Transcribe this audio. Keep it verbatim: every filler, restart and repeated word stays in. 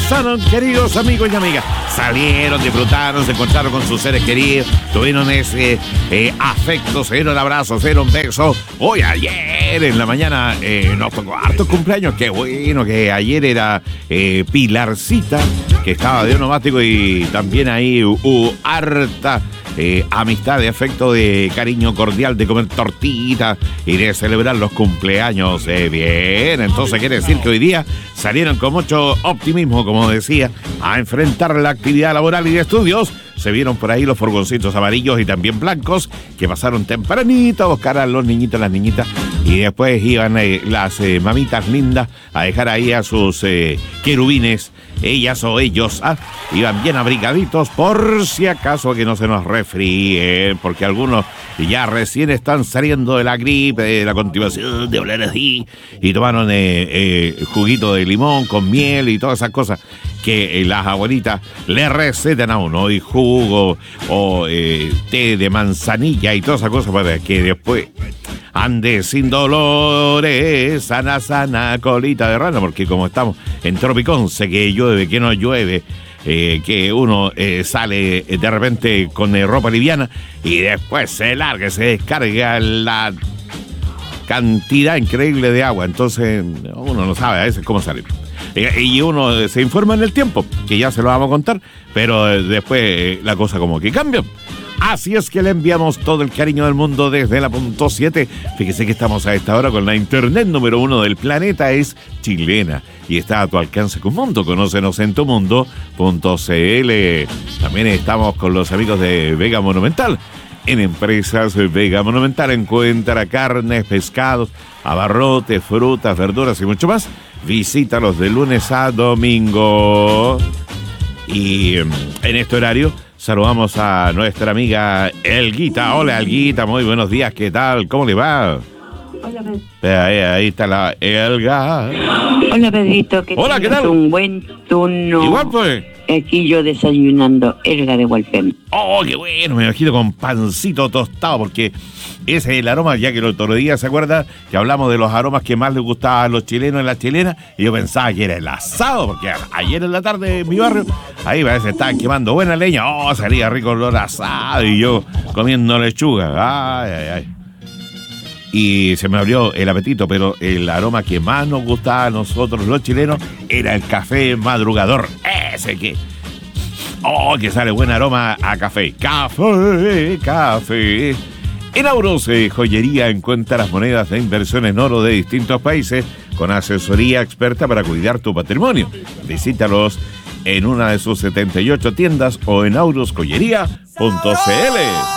pasaron, queridos amigos y amigas? Salieron, disfrutaron, se encontraron con sus seres queridos, tuvieron ese eh, afecto, se dieron abrazos, se dieron besos. Hoy, ayer en la mañana eh, nos tocó hartos cumpleaños. Qué bueno que ayer era eh, Pilarcita, que estaba de onomástico, y también ahí hubo harta Eh, amistad, de afecto, de cariño cordial, de comer tortitas y de celebrar los cumpleaños. Eh, bien, entonces quiere decir que hoy día salieron con mucho optimismo, como decía, a enfrentar la actividad laboral y de estudios. Se vieron por ahí los furgoncitos amarillos y también blancos que pasaron tempranito a buscar a los niñitos, las niñitas, y después iban eh, las eh, mamitas lindas a dejar ahí a sus eh, querubines. Ellas o ellos ah, iban bien abrigaditos por si acaso que no se nos resfríen, porque algunos ya recién están saliendo de la gripe, de la continuación de hablar así, y tomaron eh, eh, juguito de limón con miel y todas esas cosas que eh, las abuelitas le recetan a uno, y jugo o eh, té de manzanilla y todas esas cosas para que después ande sin dolores, sana, sana, colita de rana, porque como estamos en Tropicón, sé que llueve, que no llueve, eh, que uno eh, sale de repente con eh, ropa liviana y después se larga, se descarga la cantidad increíble de agua, entonces uno no sabe a veces cómo salir. Y uno se informa en el tiempo, que ya se lo vamos a contar, pero después la cosa como que cambia. Así es que le enviamos todo el cariño del mundo desde la punto siete. Fíjese que estamos a esta hora con la internet número uno del planeta, es chilena, y está a tu alcance con Mundo. Conócenos en tu mundo punto c l. También estamos con los amigos de Vega Monumental. En Empresas Vega Monumental encuentra carnes, pescados, abarrotes, frutas, verduras y mucho más. Visítalos de lunes a domingo. Y en este horario saludamos a nuestra amiga Elguita. Hola, Elguita, muy buenos días, ¿qué tal? ¿Cómo le va? Hola, Pedro. Ahí, ahí está la Elga. Hola, Pedrito, que Hola, ¿qué tal? un buen turno. Igual pues. Aquí yo desayunando Elga de Hualpén. Oh, qué bueno, me imagino con pancito tostado, porque ese es el aroma, ya que el otro día, ¿se acuerda? Que hablamos de los aromas que más les gustaban a los chilenos y las chilenas, y yo pensaba que era el asado, porque ayer en la tarde en mi barrio, ahí parece que estaban quemando buena leña, oh, salía rico el olor asado, y yo comiendo lechuga, ay, ay, ay. Y se me abrió el apetito, pero el aroma que más nos gustaba a nosotros los chilenos era el café madrugador. Ese que... ¡Oh, que sale buen aroma a café! ¡Café, café! En Auros eh, Joyería encuentra las monedas de inversión en oro de distintos países con asesoría experta para cuidar tu patrimonio. Visítalos en una de sus setenta y ocho tiendas o en auros joyería punto c l.